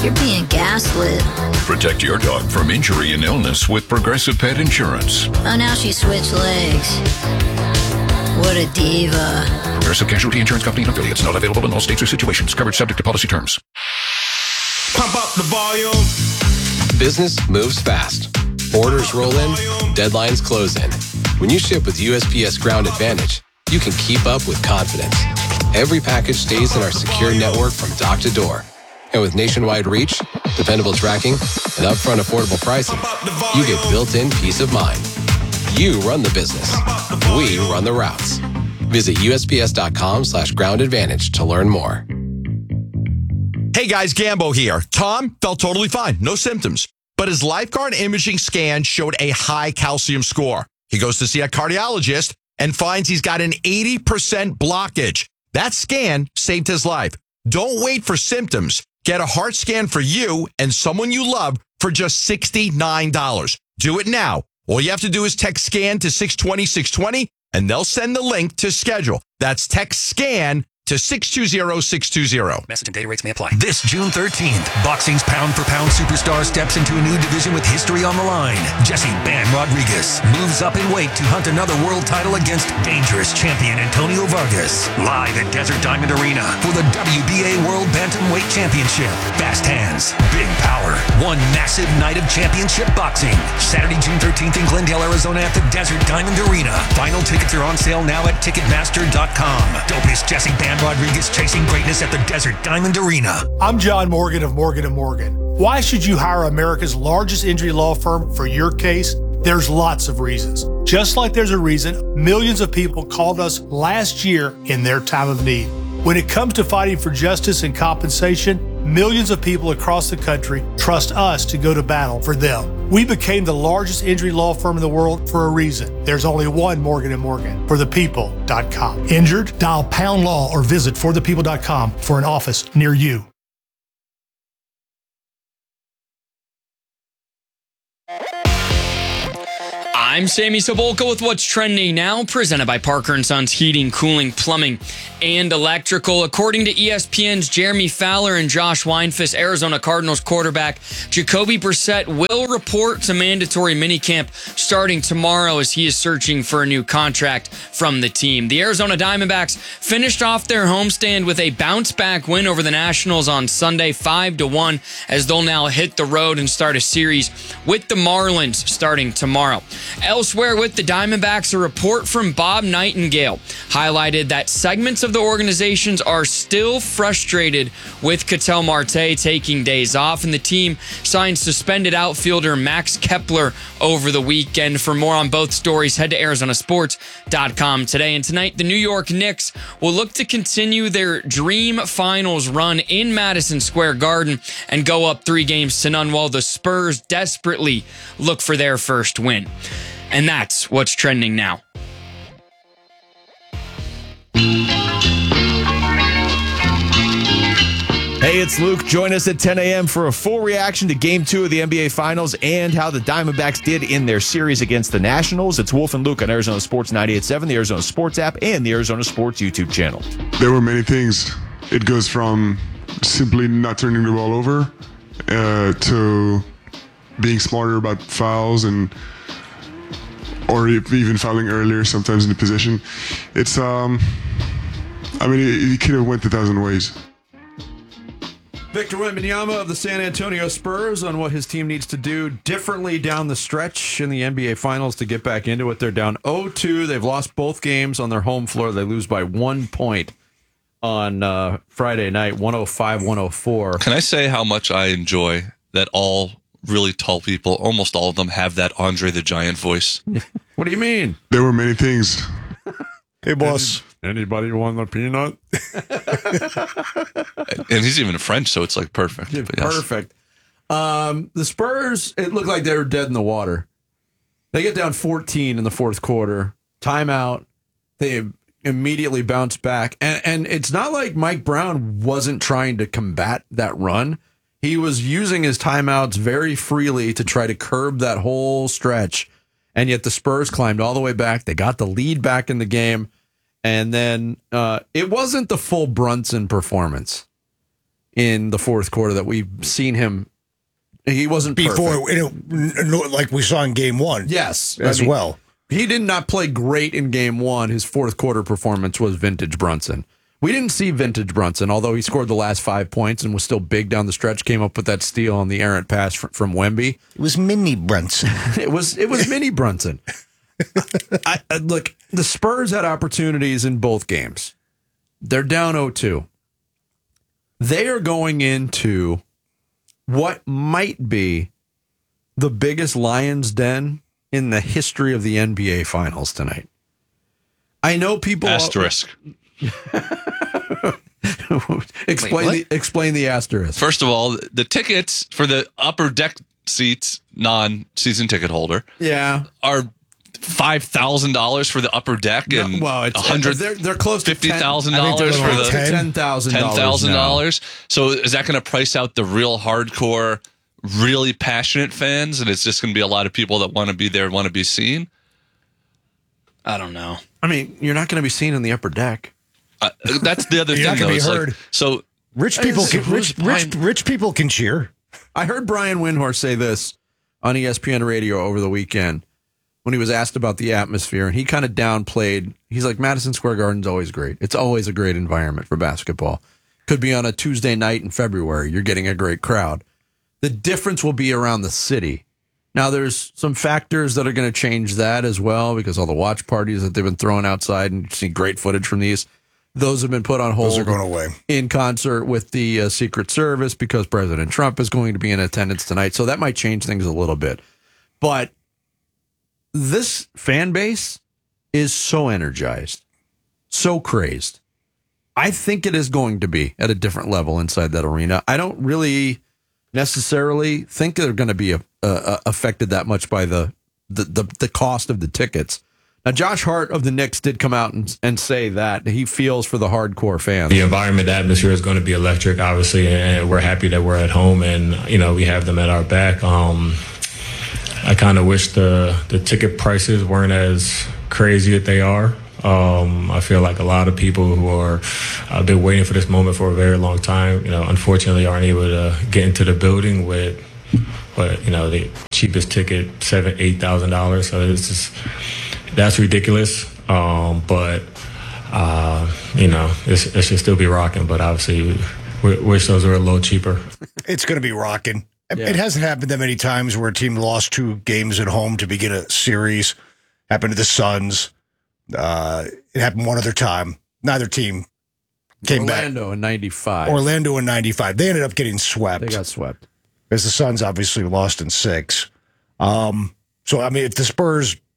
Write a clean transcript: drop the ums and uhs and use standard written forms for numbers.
You're being gaslit. Protect your dog from injury and illness with Progressive Pet Insurance. Oh, now she switched legs. What a diva. Progressive Casualty Insurance Company and affiliates. Not available in all states or situations. Coverage subject to policy terms. Pump up the volume. Business moves fast. Orders roll in, deadlines close in. When you ship with USPS Ground Advantage, you can keep up with confidence. Every package stays in our secure network from dock to door. And with nationwide reach, dependable tracking, and upfront affordable pricing, you get built-in peace of mind. You run the business. We run the routes. Visit USPS.com/Ground Advantage to learn more. Hey guys, Gambo here. Tom felt totally fine, no symptoms, but his lifeguard imaging scan showed a high calcium score. He goes to see a cardiologist and finds he's got an 80% blockage. That scan saved his life. Don't wait for symptoms. Get a heart scan for you and someone you love for just $69. Do it now. All you have to do is text SCAN to 620-620 and they'll send the link to schedule. That's text SCAN to 620-620. Message and data rates may apply. This June 13th, boxing's pound-for-pound superstar steps into a new division with history on the line. Jesse Ban Rodriguez moves up in weight to hunt another world title against dangerous champion Antonio Vargas. Live at Desert Diamond Arena for the WBA World Bantamweight Championship. Fast hands, big power, one massive night of championship boxing. Saturday, June 13th in Glendale, Arizona at the Desert Diamond Arena. Final tickets are on sale now at Ticketmaster.com. Dopest Jesse Ban Rodriguez chasing greatness at the Desert Diamond Arena. I'm John Morgan of Morgan & Morgan. Why should you hire America's largest injury law firm for your case? There's lots of reasons. Just like there's a reason millions of people called us last year in their time of need. When it comes to fighting for justice and compensation, millions of people across the country trust us to go to battle for them. We became the largest injury law firm in the world for a reason. There's only one Morgan & Morgan, forthepeople.com. Injured? Dial pound law or visit forthepeople.com for an office near you. I'm Sammy Sobolka with What's Trending Now, presented by Parker & Sons Heating, Cooling, Plumbing, and Electrical. According to ESPN's Jeremy Fowler and Josh Weinfuss, Arizona Cardinals quarterback Jacoby Brissett will report to mandatory minicamp starting tomorrow as he is searching for a new contract from the team. The Arizona Diamondbacks finished off their homestand with a bounce-back win over the Nationals on Sunday, 5-1, as they'll now hit the road and start a series with the Marlins starting tomorrow. Elsewhere with the Diamondbacks, a report from Bob Nightingale highlighted that segments of the organizations are still frustrated with Ketel Marte taking days off, and the team signed suspended outfielder Max Kepler over the weekend. For more on both stories, head to ArizonaSports.com today. And tonight, the New York Knicks will look to continue their dream finals run in Madison Square Garden and go up 3-0 while the Spurs desperately look for their first win. And that's what's trending now. Hey, it's Luke. Join us at 10 a.m. for a full reaction to Game 2 of the NBA Finals and how the Diamondbacks did in their series against the Nationals. It's Wolf and Luke on Arizona Sports 98.7, the Arizona Sports app, and the Arizona Sports YouTube channel. There were many things. It goes from simply not turning the ball over to being smarter about fouls or even fouling earlier sometimes in the position. It's, it could have went 1,000 ways. Victor Wembanyama of the San Antonio Spurs on what his team needs to do differently down the stretch in the NBA Finals to get back into it. They're down 0-2. They've lost both games on their home floor. They lose by 1 point on Friday night, 105-104. Can I say how much I enjoy that all really tall people, almost all of them, have that Andre the Giant voice? What do you mean? There were many things. Hey, boss. Anybody want a peanut? And he's even French, so it's like perfect. Yeah, perfect. The Spurs, it looked like they were dead in the water. They get down 14 in the fourth quarter. Timeout. They immediately bounce back. And it's not like Mike Brown wasn't trying to combat that run. He was using his timeouts very freely to try to curb that whole stretch. And yet the Spurs climbed all the way back. They got the lead back in the game. And then it wasn't the full Brunson performance. in the fourth quarter that we've seen him. He wasn't before, perfect. like we saw in game one. Yes, as well. He did not play great in game one. His fourth quarter performance was vintage Brunson. We didn't see vintage Brunson, although he scored the last 5 points and was still big down the stretch. Came up with that steal on the errant pass from Wemby. It was mini Brunson. it was mini Brunson. Look, the Spurs had opportunities in both games. They're down 0-2. They are going into what might be the biggest Lions den in the history of the NBA Finals tonight. I know people... Asterisk. Explain the asterisk. First of all, the tickets for the upper deck seats, non-season ticket holder, are $5,000 for the upper deck, and they're close to $50,000 for the $10,000. So is that going to price out the real hardcore, really passionate fans, and it's just going to be a lot of people that want to be there, want to be seen? I don't know. I mean, you're not going to be seen in the upper deck. That's the other thing. You're not going to be heard. Like, so rich people can cheer. I heard Brian Windhorst say this on ESPN radio over the weekend when he was asked about the atmosphere, and he kind of downplayed. He's like, Madison Square Garden's always great. It's always a great environment for basketball. Could be on a Tuesday night in February. You're getting a great crowd. The difference will be around the city. Now, there's some factors that are going to change that as well, because all the watch parties that they've been throwing outside, and you see great footage from these, those have been put on hold. Those are going away. In concert with the Secret Service, because President Trump is going to be in attendance tonight. So that might change things a little bit. But this fan base is so energized, so crazed. I think it is going to be at a different level inside that arena. I don't really necessarily think they're going to be affected that much by the cost of the tickets. Now, Josh Hart of the Knicks did come out and say that he feels for the hardcore fans. The environment, the atmosphere is going to be electric, obviously, and we're happy that we're at home and, we have them at our back. I kind of wish the ticket prices weren't as crazy as they are. I feel like a lot of people who have been waiting for this moment for a very long time, unfortunately aren't able to get into the building with, the cheapest ticket, $7,000, $8,000. So it's just, that's ridiculous. It should still be rocking, but obviously we wish those were a little cheaper. It's going to be rocking. Yeah. It hasn't happened that many times where a team lost 2 games at home to begin a series. Happened to the Suns. It happened one other time. Neither team came back. Orlando in 95. They ended up getting swept. They got swept. As the Suns obviously lost in 6. So, I mean, if the Spurs